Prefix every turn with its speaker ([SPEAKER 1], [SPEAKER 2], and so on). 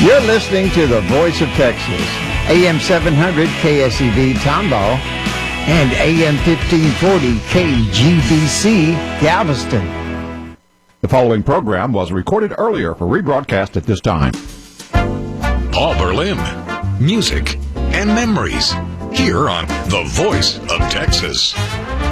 [SPEAKER 1] You're listening to the Voice of Texas, AM 700 KSEV Tomball and AM 1540 KGBC Galveston.
[SPEAKER 2] The following program was recorded earlier for rebroadcast at this time.
[SPEAKER 3] Paul Berlin, music and memories, here on The Voice of Texas.